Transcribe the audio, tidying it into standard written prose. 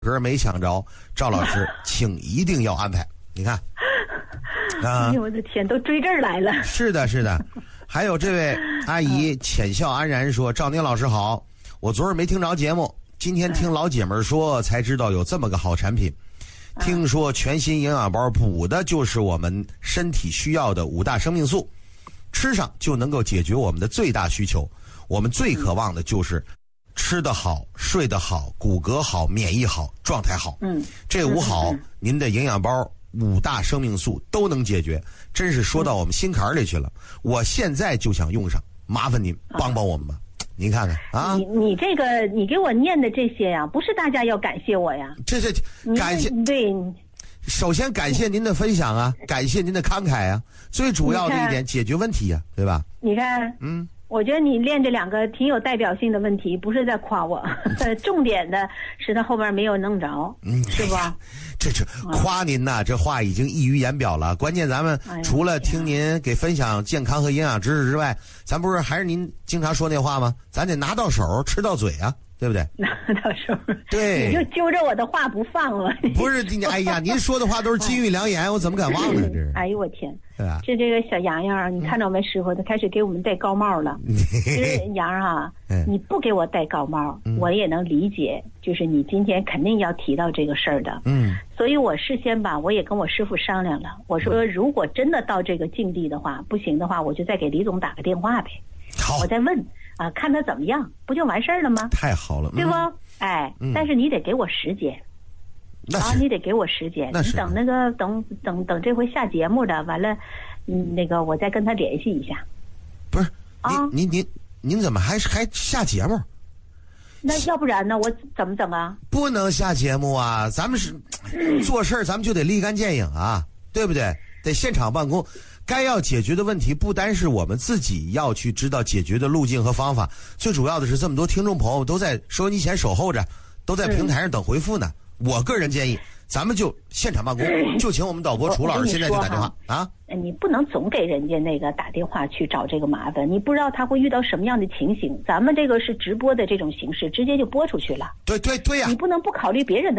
歌没抢着，赵老师请一定要安排。你看哎呦我的天，都追这儿来了。 是的是的。还有这位阿姨浅笑安然说，赵宁老师好，我昨儿没听着节目，今天听老姐们说才知道有这么个好产品。听说全新营养包补的就是我们身体需要的5大生命素，吃上就能够解决我们的最大需求。我们最渴望的就是吃得好，睡得好，骨骼好，免疫好，状态好。这5好，您的营养包5大生命素都能解决，真是说到我们心坎里去了。我现在就想用上，麻烦您帮帮我们吧。您看看啊， 你这个你给我念的这些呀，不是大家要感谢我呀， 这是感谢。 对， 首先感谢您的分享啊，感谢您的慷慨啊，最主要的一点解决问题呀，对吧？ 你看，我觉得你练这2个挺有代表性的问题，不是在夸我，重点的是他后边没有弄着，是吧？ 这夸您呐，这话已经溢于言表了。关键咱们除了听您给分享健康和营养知识之外，咱不是还是您经常说那话吗？咱得拿到手，吃到嘴啊，对不对？ 拿到手， 对， 你就揪着我的话不放了。 不是，哎呀，您说的话都是金玉良言，我怎么敢忘呢？这是。 哎呦我天！ 对吧？ 这个小洋洋，你看着没师傅，他开始给我们戴高帽了。其实洋啊，你不给我戴高帽，我也能理解，就是你今天肯定要提到这个事儿的。所以我事先吧，我也跟我师傅商量了，我说如果真的到这个境地的话，不行的话，我就再给李总打个电话呗。 好， 我再问啊，看他怎么样，不就完事儿了吗？ 太好了， 对不？哎，但是你得给我时间。你得给我时间，你等那个等这回下节目的完了，那个我再跟他联系一下。 不是啊，您怎么还下节目？ 那要不然呢？我怎么整啊？ 不能下节目啊！咱们是做事咱们就得立竿见影啊，对不对？得现场办公。该要解决的问题，不单是我们自己要去知道解决的路径和方法，最主要的是这么多听众朋友都在收音机前守候着，都在平台上等回复呢。我个人建议，咱们就现场办公，就请我们导播楚老师现在就打电话啊！ 你不能总给人家那个打电话去找这个麻烦，你不知道他会遇到什么样的情形。咱们这个是直播的这种形式，直接就播出去了。 对呀， 你不能不考虑别人的。